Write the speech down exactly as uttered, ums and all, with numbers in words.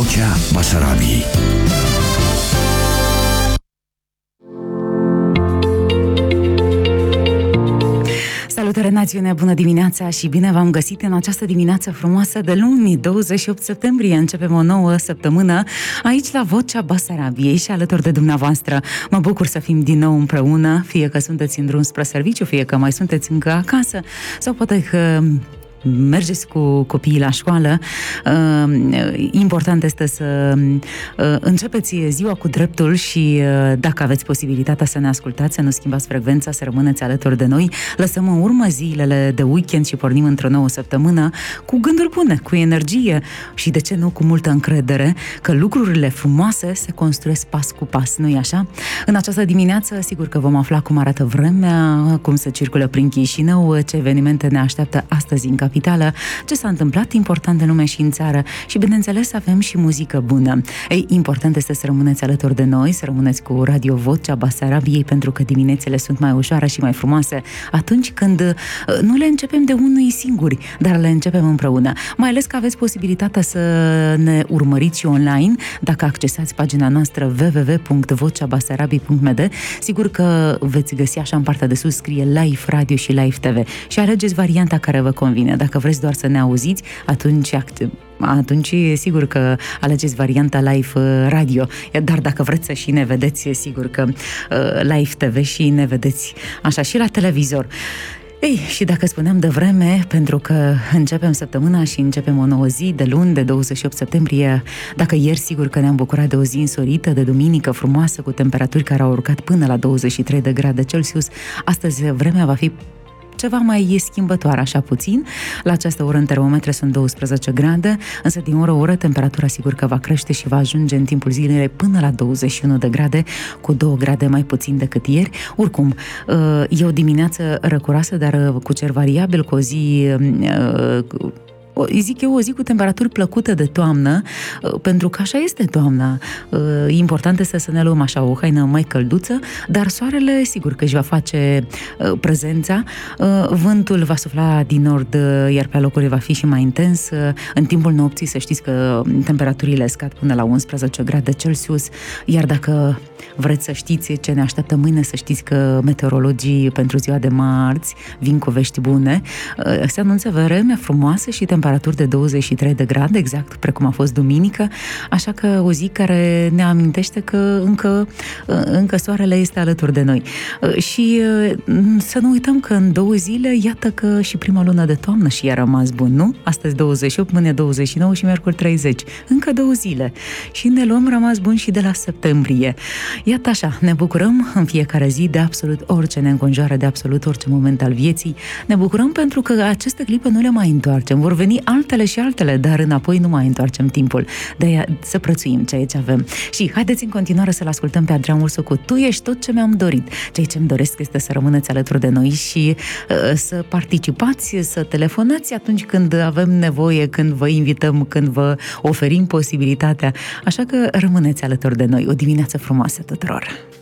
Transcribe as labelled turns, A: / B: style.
A: Vocea Basarabiei.
B: Salutare națiune, bună dimineața și bine v-am găsit în această dimineață frumoasă de luni, douăzeci și opt septembrie. Începem o nouă săptămână aici la Vocea Basarabiei și alături de dumneavoastră. Mă bucur să fim din nou împreună, fie că sunteți în drum spre serviciu, fie că mai sunteți încă acasă sau poate că mergeți cu copiii la școală. Important este să începeți ziua cu dreptul și dacă aveți posibilitatea să ne ascultați, să nu schimbați frecvența, să rămâneți alături de noi. Lăsăm în urmă zilele de weekend și pornim într-o nouă săptămână cu gânduri bune, cu energie și, de ce nu, cu multă încredere că lucrurile frumoase se construiesc pas cu pas, nu-i așa? În această dimineață, sigur că vom afla cum arată vremea, cum se circulă prin Chișinău, ce evenimente ne așteaptă astăzi în capitală, ce s-a întâmplat important în lume și în țară și, bineînțeles, avem și muzică bună. Ei, important este să rămâneți alături de noi, să rămâneți cu Radio Vocea Basarabiei, pentru că diminețile sunt mai ușoare și mai frumoase atunci când nu le începem de unui singuri, dar le începem împreună. Mai ales că aveți posibilitatea să ne urmăriți și online dacă accesați pagina noastră w w w punct vocea basarabiei punct m d. Sigur că veți găsi așa în partea de sus, scrie Live Radio și Live T V și alegeți varianta care vă convine. Dacă vreți doar să ne auziți, atunci atunci sigur că alegeți varianta Live Radio, dar dacă vreți să și ne vedeți, sigur că uh, Live T V și ne vedeți așa și la televizor. Ei, și dacă spuneam de vreme, pentru că începem săptămâna și începem o nouă zi de luni, de douăzeci și opt septembrie, dacă ieri sigur că ne-am bucurat de o zi însorită, de duminică frumoasă, cu temperaturi care au urcat până la douăzeci și trei de grade Celsius, astăzi vremea va fi ceva mai schimbătoare, așa puțin. La această oră în termometre sunt douăsprezece grade, însă din oră oră temperatura sigur că va crește și va ajunge în timpul zilei până la douăzeci și unu de grade, cu două grade mai puțin decât ieri. Oricum, e o dimineață răcuroasă, dar cu cer variabil, cu o zi zic eu, o zi cu temperaturi plăcute de toamnă, pentru că așa este toamna. Important este să ne luăm așa o haină mai călduță, dar soarele sigur că își va face prezența. Vântul va sufla din nord, iar pe locuri va fi și mai intens. În timpul nopții să știți că temperaturile scad până la unsprezece grade Celsius, iar dacă vreți să știți ce ne așteaptă mâine, să știți că meteorologii pentru ziua de marți vin cu vești bune. Se anunță vreme frumoasă și temperaturi de douăzeci și trei de grade, exact precum a fost duminică, așa că o zi care ne amintește că încă, încă soarele este alături de noi. Și să nu uităm că în două zile, iată că și prima lună de toamnă și a rămas bun, nu? Astăzi douăzeci și opt, mâine douăzeci și nouă și miercuri treizeci. Încă două zile. Și ne luăm rămas bun și de la septembrie. Iată așa, ne bucurăm în fiecare zi de absolut orice ne înconjoară, de absolut orice moment al vieții. Ne bucurăm pentru că aceste clipe nu le mai întoarcem. Vor veni altele și altele, dar înapoi nu mai întoarcem timpul. De-aia să prețuim ceea ce avem. Și haideți în continuare să-l ascultăm pe Adrian Ursu cu Tu ești tot ce mi-am dorit. Ceea ce îmi doresc este să rămâneți alături de noi și uh, să participați, să telefonați atunci când avem nevoie, când vă invităm, când vă oferim posibilitatea. Așa că rămâneți alături de noi. O dimineață frumoasă tuturor!